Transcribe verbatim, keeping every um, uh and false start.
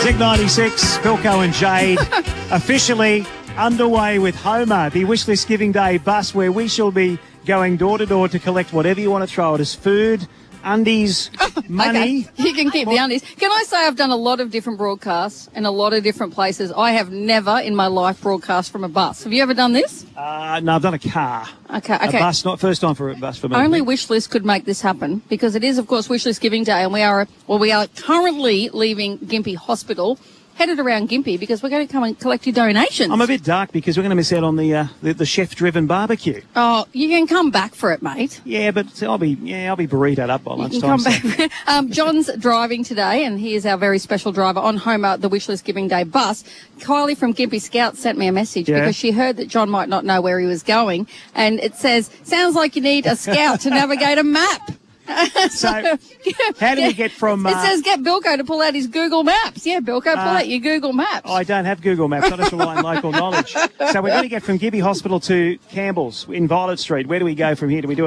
Zig ninety-six, Philco and Jade, officially underway with Homer, the Wishlist Giving Day bus, where we shall be going door to door to collect whatever you want to throw at us: food, undies, money. Okay. You can keep the undies. Can I say I've done a lot of different broadcasts in a lot of different places. I have never in my life broadcast from a bus. Have you ever done this? Uh, no, I've done a car. Okay, okay. A bus, not first time for a bus for me. Only Wishlist could make this happen, because it is, of course, Wishlist Giving Day, and we are, well, we are currently leaving Gympie Hospital, headed around Gympie, because we're going to come and collect your donations. I'm a bit dark because we're going to miss out on the uh, the, the chef-driven barbecue. Oh, you can come back for it, mate. Yeah, but I'll be yeah I'll be burritoed up by You lunchtime. can come back. um, John's driving today, and he is our very special driver on Homer, the Wishlist Giving Day bus. Kylie from Gympie Scouts sent me a message Yeah. because she heard that John might not know where he was going, and it says, sounds like you need a scout to navigate a map. So, how do we get from... It Uh, says get Bilko to pull out his Google Maps. Yeah, Bilko, pull Uh, out your Google Maps. I don't have Google Maps. I just rely on local knowledge. So we're going to get from Gympie Hospital to Campbell's in Violet Street. Where do we go from here? Do we do